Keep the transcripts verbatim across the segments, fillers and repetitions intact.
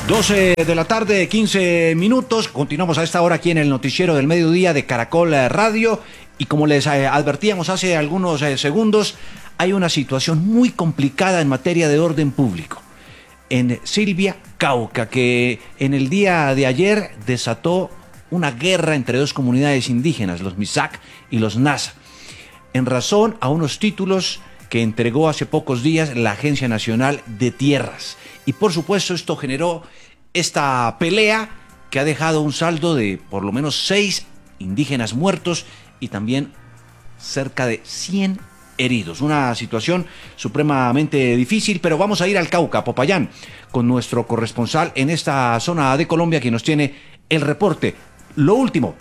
doce de la tarde, quince minutos. Continuamos a esta hora aquí en el noticiero del mediodía de Caracol Radio. Y como les eh, advertíamos hace algunos eh, segundos, hay una situación muy complicada en materia de orden público en Silvia, Cauca, que en el día de ayer desató una guerra entre dos comunidades indígenas, los Misak y los Nasa, en razón a unos títulos que entregó hace pocos días la Agencia Nacional de Tierras. Y por supuesto esto generó esta pelea que ha dejado un saldo de por lo menos seis indígenas muertos y también cerca de cien heridos. Una situación supremamente difícil, pero vamos a ir al Cauca, a Popayán, con nuestro corresponsal en esta zona de Colombia, que nos tiene el reporte. Lo último.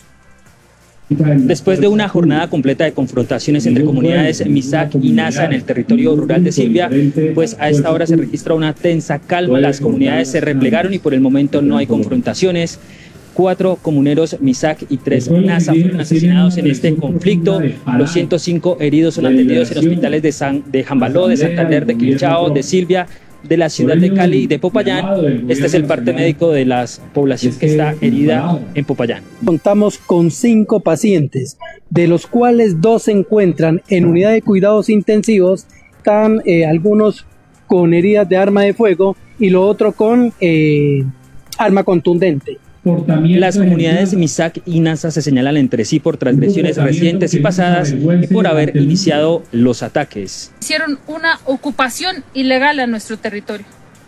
Después de una jornada completa de confrontaciones entre comunidades Misak y Nasa en el territorio rural de Silvia, pues a esta hora se registra una tensa calma. Las comunidades se replegaron y por el momento no hay confrontaciones. Cuatro comuneros Misak y tres Nasa fueron asesinados en este conflicto. Los ciento cinco heridos son atendidos en hospitales de, San, de Jambaló, de Santander, de Quilichao, de Silvia, de la ciudad de Cali y de Popayán. Este es el parte médico de la población que está herida en Popayán. Contamos con cinco pacientes, de los cuales dos se encuentran en unidad de cuidados intensivos, están eh, algunos con heridas de arma de fuego y lo otro con eh, arma contundente. Las comunidades Misak y Nasa se señalan entre sí por transgresiones recientes y pasadas y por haber iniciado los ataques. Hicieron una ocupación ilegal a nuestro territorio.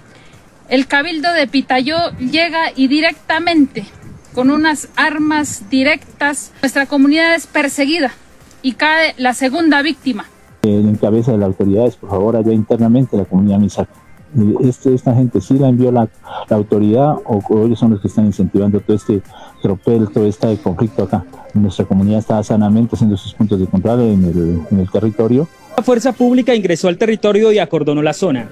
El Cabildo de Pitayó llega y directamente, con unas armas directas, nuestra comunidad es perseguida y cae la segunda víctima. En cabeza de las autoridades, por favor, allá internamente la comunidad Misak. Este, esta gente sí la envió la, la autoridad o, o ellos son los que están incentivando todo este tropel, todo este conflicto acá. Nuestra comunidad está sanamente haciendo sus puntos de control en el, en el territorio. La fuerza pública ingresó al territorio y acordonó la zona.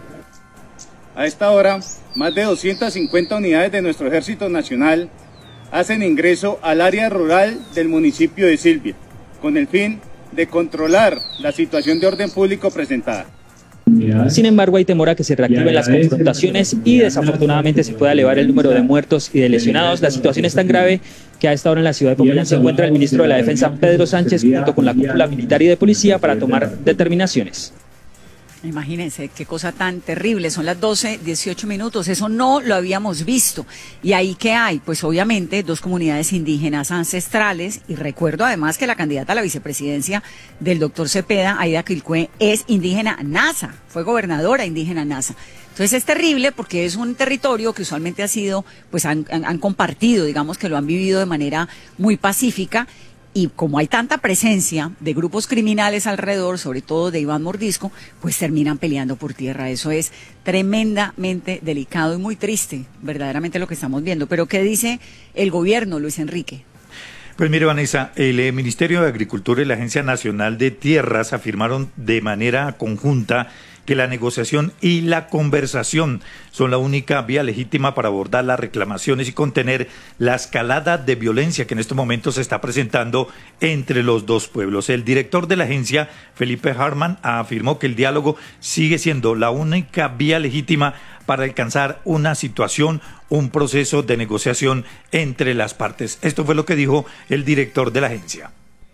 A esta hora, más de doscientas cincuenta unidades de nuestro Ejército Nacional hacen ingreso al área rural del municipio de Silvia, con el fin de controlar la situación de orden público presentada. Sin embargo, hay temor a que se reactiven las confrontaciones y desafortunadamente se pueda elevar el número de muertos y de lesionados. La situación es tan grave que a esta hora en la ciudad de Popayán se encuentra el ministro de la Defensa, Pedro Sánchez, junto con la cúpula militar y de policía para tomar determinaciones. Imagínense qué cosa tan terrible, son las doce, dieciocho minutos, eso no lo habíamos visto. ¿Y ahí qué hay? Pues obviamente dos comunidades indígenas ancestrales, y recuerdo además que la candidata a la vicepresidencia del doctor Cepeda, Aida Quilcue, es indígena Nasa, fue gobernadora indígena Nasa. Entonces es terrible porque es un territorio que usualmente ha sido, pues han, han, han compartido, digamos que lo han vivido de manera muy pacífica. Y como hay tanta presencia de grupos criminales alrededor, sobre todo de Iván Mordisco, pues terminan peleando por tierra. Eso es tremendamente delicado y muy triste, verdaderamente lo que estamos viendo. Pero ¿qué dice el gobierno, Luis Enrique? Pues mire, Vanessa, el Ministerio de Agricultura y la Agencia Nacional de Tierras afirmaron de manera conjunta que la negociación y la conversación son la única vía legítima para abordar las reclamaciones y contener la escalada de violencia que en estos momentos se está presentando entre los dos pueblos. El director de la agencia, Felipe Hartmann, afirmó que el diálogo sigue siendo la única vía legítima para alcanzar una situación, un proceso de negociación entre las partes. Esto fue lo que dijo el director de la agencia.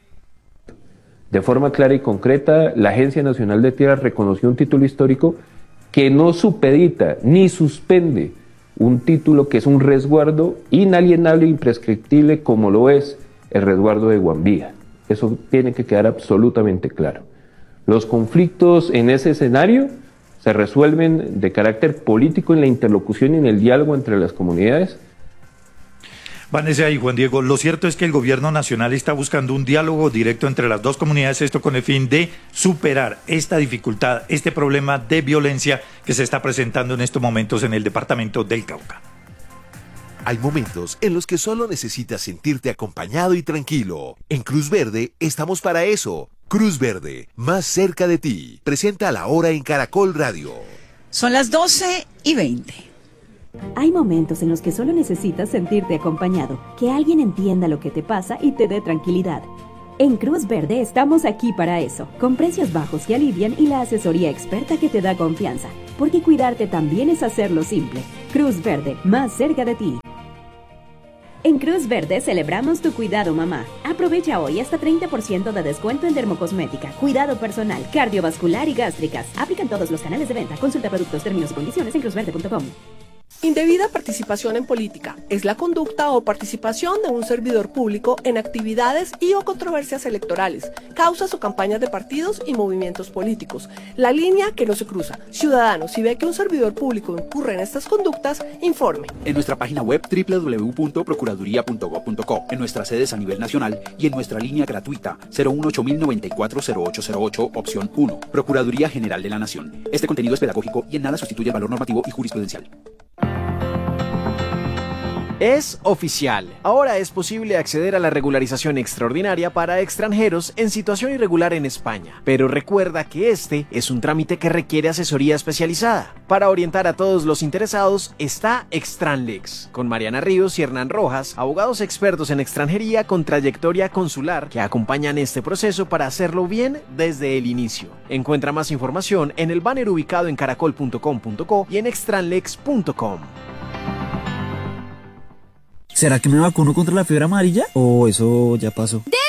De forma clara y concreta, la Agencia Nacional de Tierras reconoció un título histórico que no supedita ni suspende un título que es un resguardo inalienable e imprescriptible como lo es el resguardo de Guambía. Eso tiene que quedar absolutamente claro. Los conflictos en ese escenario se resuelven de carácter político en la interlocución y en el diálogo entre las comunidades. Vanessa y Juan Diego, lo cierto es que el gobierno nacional está buscando un diálogo directo entre las dos comunidades, esto con el fin de superar esta dificultad, este problema de violencia que se está presentando en estos momentos en el departamento del Cauca. Hay momentos en los que solo necesitas sentirte acompañado y tranquilo. En Cruz Verde estamos para eso. Cruz Verde, más cerca de ti. Presenta a la hora en Caracol Radio. Son las doce y veinte. Hay momentos en los que solo necesitas sentirte acompañado, que alguien entienda lo que te pasa y te dé tranquilidad. En Cruz Verde estamos aquí para eso, con precios bajos que alivian y la asesoría experta que te da confianza. porque cuidarte también es hacerlo simple. Cruz Verde, más cerca de ti. En Cruz Verde celebramos tu cuidado, mamá. Aprovecha hoy hasta treinta por ciento de descuento en dermocosmética, cuidado personal, cardiovascular y gástricas. Aplican todos los canales de venta. Consulta productos, términos y condiciones en cruz verde punto com. Indebida participación en política es la conducta o participación de un servidor público en actividades y o controversias electorales, causas o campañas de partidos y movimientos políticos. La línea que no se cruza. Ciudadano, si ve que un servidor público incurre en estas conductas, informe. En nuestra página web doble u doble u doble u punto procuraduría punto gob punto co, en nuestras sedes a nivel nacional y en nuestra línea gratuita cero uno ocho mil noventa y cuatro cero ocho cero ocho, opción uno. Procuraduría General de la Nación. Este contenido es pedagógico y en nada sustituye el valor normativo y jurisprudencial. Es oficial. Ahora es posible acceder a la regularización extraordinaria para extranjeros en situación irregular en España. Pero recuerda que este es un trámite que requiere asesoría especializada. Para orientar a todos los interesados está Extranlex, con Mariana Ríos y Hernán Rojas, abogados expertos en extranjería con trayectoria consular, que acompañan este proceso para hacerlo bien desde el inicio. Encuentra más información en el banner ubicado en caracol punto com punto co y en extranlex punto com. ¿Será que me vacuno contra la fiebre amarilla? ¿O eso ya pasó? De